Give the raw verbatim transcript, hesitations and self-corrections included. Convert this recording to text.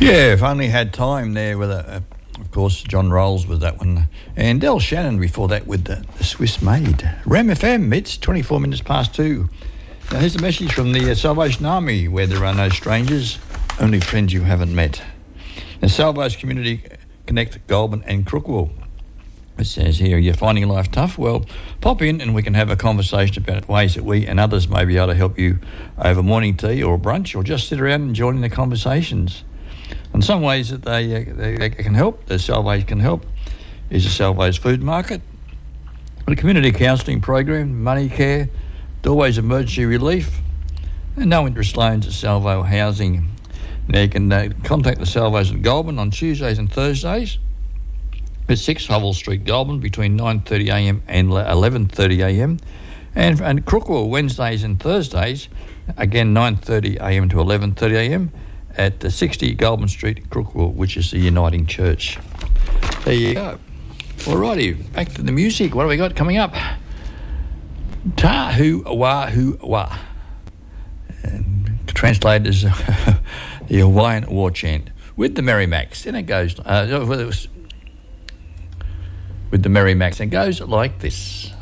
Yeah, if only had time there with, a, a, of course, John Rolls with that one. And Del Shannon before that with the, the Swiss Maid. Ram F M, it's twenty-four minutes past two. Now here's a message from the uh, Salvation Army, where there are no strangers, only friends you haven't met. The Salvation Community Connect Goulburn and Crookwell. It says here, you're finding life tough? Well, pop in and we can have a conversation about ways that we and others may be able to help you over morning tea or brunch, or just sit around and join in the conversations. And some ways that they, uh, they, they can help, the Salvation can help, is the Salvation Food Market, a community counselling program, money care, doorways emergency relief, and no interest loans at Salvo Housing. Now you can uh, contact the Salvation Goulburn on Tuesdays and Thursdays at six Hovell Street, Goulburn, between nine thirty a m and eleven thirty a m, and and Crookwell Wednesdays and Thursdays, again nine thirty a m to eleven thirty a m at the sixty Goulburn Street, Crookwell, which is the Uniting Church. There you go. Alrighty, back to the music. What have we got coming up? Ta hoo wah hoo wah, and translated as the Hawaiian war chant with the Merry Macs, and it goes uh, with the Merry Macs, and it goes like this.